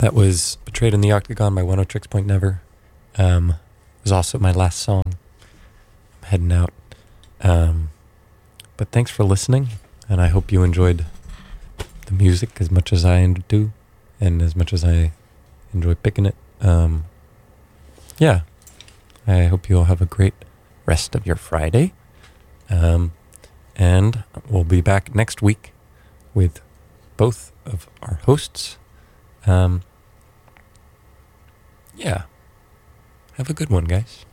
That was Betrayed in the Octagon by Oneohtrix Point Never. It was also my last song. I'm heading out. But thanks for listening, and I hope you enjoyed the music as much as I do, and as much as I enjoy picking it. Yeah, I hope you all have a great rest of your Friday. And we'll be back next week with both of our hosts. Yeah. Have a good one, guys.